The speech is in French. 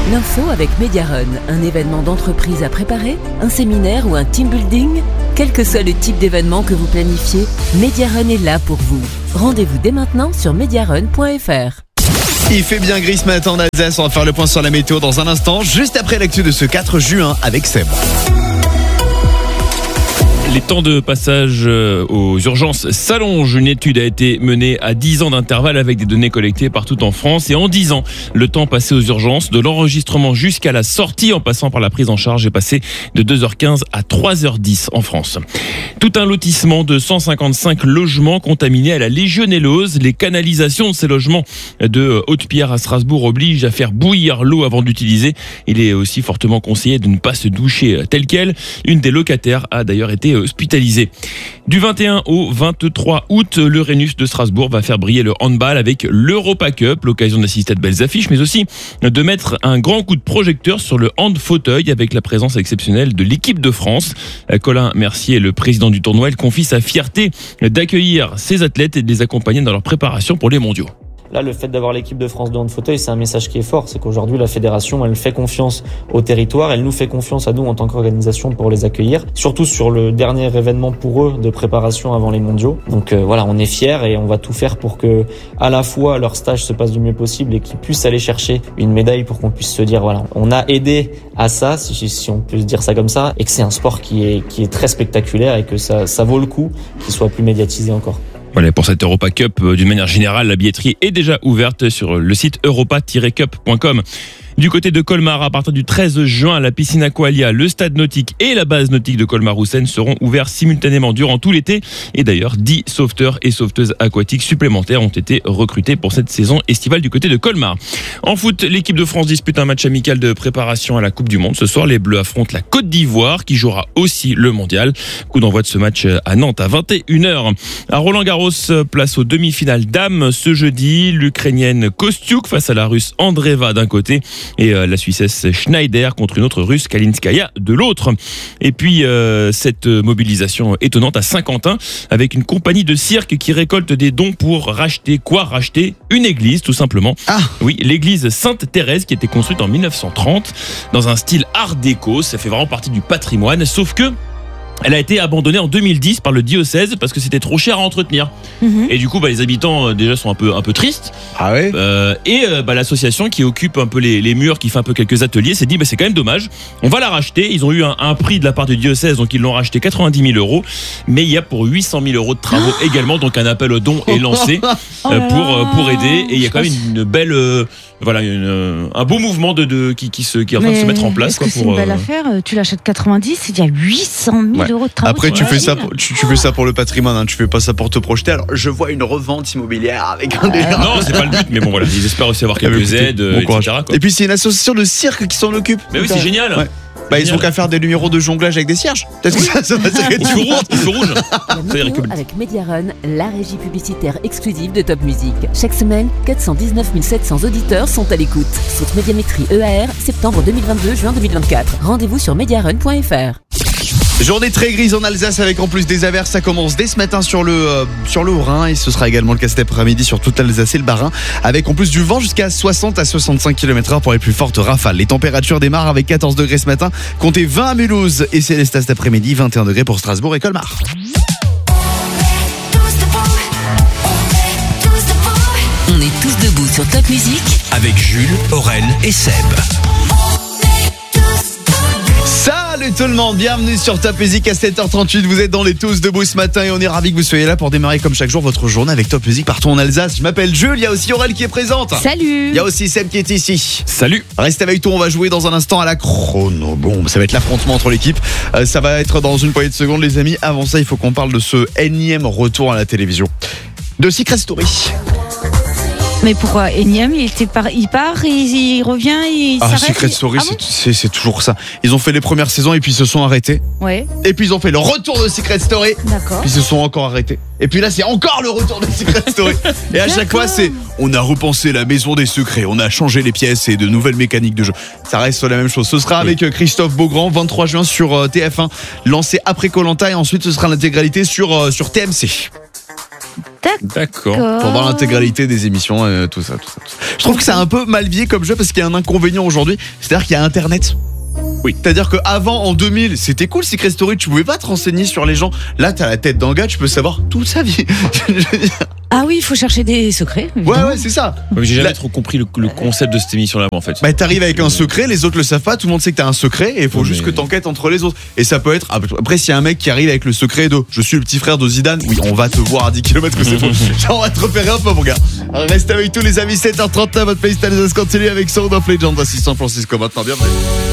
L'info avec Mediarun, un événement d'entreprise à préparer, un séminaire ou un team building. Quel que soit le type d'événement que vous planifiez, Mediarun est là pour vous. Rendez-vous dès maintenant sur mediarun.fr. Il fait bien gris ce matin en Alsace, on va faire le point sur la météo dans un instant, juste après l'actu de ce 4 juin avec Seb. Les temps de passage aux urgences s'allongent. Une étude a été menée à 10 ans d'intervalle avec des données collectées partout en France. Et en 10 ans, le temps passé aux urgences, de l'enregistrement jusqu'à la sortie en passant par la prise en charge, est passé de 2h15 à 3h10 en France. Tout un lotissement de 155 logements contaminés à la légionellose. Les canalisations de ces logements de Haute-Pierre à Strasbourg obligent à faire bouillir l'eau avant d'utiliser. Il est aussi fortement conseillé de ne pas se doucher tel quel. Une des locataires a d'ailleurs été hospitalisée. Du 21 au 23 août, le Rhenus de Strasbourg va faire briller le handball avec l'Europa Cup, l'occasion d'assister à de belles affiches, mais aussi de mettre un grand coup de projecteur sur le hand fauteuil avec la présence exceptionnelle de l'équipe de France. Colin Mercier, le président du tournoi, il confie sa fierté d'accueillir ces athlètes et de les accompagner dans leur préparation pour les mondiaux. Là, le fait d'avoir l'équipe de France de hand fauteuil, c'est un message qui est fort. C'est qu'aujourd'hui, la fédération, elle fait confiance au territoire. Elle nous fait confiance à nous en tant qu'organisation pour les accueillir. Surtout sur le dernier événement pour eux de préparation avant les mondiaux. Donc voilà, on est fiers et on va tout faire pour que, à la fois, leur stage se passe du mieux possible et qu'ils puissent aller chercher une médaille pour qu'on puisse se dire, voilà, on a aidé à ça, si on peut se dire ça comme ça, et que c'est un sport qui est très spectaculaire et que ça vaut le coup qu'il soit plus médiatisé encore. Voilà, pour cette Europa Cup, d'une manière générale, la billetterie est déjà ouverte sur le site europa-cup.com. Du côté de Colmar, à partir du 13 juin, la piscine Aqualia, le stade nautique et la base nautique de Colmar-Roussène seront ouverts simultanément durant tout l'été. Et d'ailleurs, 10 sauveteurs et sauveteuses aquatiques supplémentaires ont été recrutés pour cette saison estivale du côté de Colmar. En foot, l'équipe de France dispute un match amical de préparation à la Coupe du Monde. Ce soir, les Bleus affrontent la Côte d'Ivoire qui jouera aussi le mondial. Coup d'envoi de ce match à Nantes à 21h. À Roland-Garros, place aux demi-finales dames ce jeudi. L'Ukrainienne Kostiuk face à la Russe Andreeva d'un côté et la Suissesse Schneider contre une autre Russe, Kalinskaya, de l'autre. Et puis cette mobilisation étonnante à Saint-Quentin avec une compagnie de cirque qui récolte des dons pour racheter une église tout simplement. Oui, l'église Sainte-Thérèse qui a été construite en 1930 dans un style art déco. Ça fait vraiment partie du patrimoine, sauf que elle a été abandonnée en 2010 par le diocèse parce que c'était trop cher à entretenir. Et du coup, les habitants déjà sont un peu tristes. Ah ouais. L'association qui occupe un peu les murs, qui fait un peu quelques ateliers, s'est dit c'est quand même dommage. On va la racheter. Ils ont eu un prix de la part du diocèse, donc ils l'ont racheté 90 000 €. Mais il y a pour 800 000 € de travaux également, donc un appel aux dons est lancé pour aider. Et il y a quand même une belle, un beau mouvement qui est en train de se mettre en place. C'est une belle affaire. Tu l'achètes 90, il y a 800 000 € de travaux. Après, tu fais ça pour le patrimoine, hein. Tu fais pas ça pour te projeter. Alors, je vois une revente immobilière avec un délire. Non, c'est pas le but, mais bon, voilà, ils espèrent aussi avoir quelques aides, etc. Et puis, c'est une association de cirque qui s'en occupe. Mais oui, c'est génial. Ouais. Ils ont qu'à faire des numéros de jonglage avec des cierges. Peut-être que ça va tirer du feu rouge. La météo avec Mediarun, la régie publicitaire exclusive de Top Music. Chaque semaine, 419 700 auditeurs sont à l'écoute. Source Médiamétrie EAR, septembre 2022, juin 2024. Rendez-vous sur mediarun.fr. Journée très grise en Alsace avec en plus des averses. Ça commence dès ce matin sur le Haut-Rhin et ce sera également le cas cet après-midi sur toute l'Alsace et le Bas-Rhin avec en plus du vent jusqu'à 60 à 65 km/h pour les plus fortes rafales. Les températures démarrent avec 14 degrés ce matin, comptez 20 à Mulhouse et Célestat cet après-midi, 21 degrés pour Strasbourg et Colmar. On est tous debout sur Top Music avec Jules, Aurel et Seb. Salut tout le monde, bienvenue sur Top Music à 7h38. Vous êtes dans les Tous debout ce matin et on est ravis que vous soyez là pour démarrer comme chaque jour votre journée avec Top Music partout en Alsace. Je m'appelle Jules, il y a aussi Aurel qui est présente. Salut. Il y a aussi Seb qui est ici. Salut. Restez avec nous, on va jouer dans un instant à la chronobombe. Ça va être l'affrontement entre l'équipe. Ça va être dans une poignée de secondes les amis. Avant ça, il faut qu'on parle de ce énième retour à la télévision de Secret Story. Mais pourquoi énième? Il part, il revient, il s'arrête. Secret Story, c'est toujours ça. Ils ont fait les premières saisons et puis ils se sont arrêtés. Ouais. Et puis ils ont fait le retour de Secret Story. D'accord. Puis ils se sont encore arrêtés. Et puis là, c'est encore le retour de Secret Story. Et à chaque fois, c'est on a repensé la maison des secrets, on a changé les pièces et de nouvelles mécaniques de jeu. Ça reste la même chose. Ce sera avec Christophe Beaugrand, 23 juin sur TF1, lancé après Koh-Lanta et ensuite ce sera l'intégralité sur TMC. D'accord. Pour voir l'intégralité des émissions, tout ça. Je trouve que c'est un peu mal vieilli comme jeu parce qu'il y a un inconvénient aujourd'hui, c'est-à-dire qu'il y a Internet. Oui. C'est-à-dire qu'avant, en 2000, c'était cool Secret Story, tu pouvais pas te renseigner sur les gens. Là, t'as la tête d'un gars, tu peux savoir toute sa vie. Ah oui, il faut chercher des secrets. Ouais, c'est ça. Ouais, j'ai jamais Là- trop compris le concept de cette émission-là, en fait. Bah, t'arrives avec un secret, les autres le savent pas, tout le monde sait que t'as un secret et il faut Ouais, juste mais- que t'enquêtes entre les autres. Et ça peut être. Après, s'il y a un mec qui arrive avec le secret de je suis le petit frère de Zidane, oui, on va te voir à 10 km que c'est faux. Genre, on va te repérer un peu, mon gars. Restez avec tous les amis, 7h30, votre playlist Alsace continue avec Sound of Legend, assistant Francisco. Maintenant, bienvenue.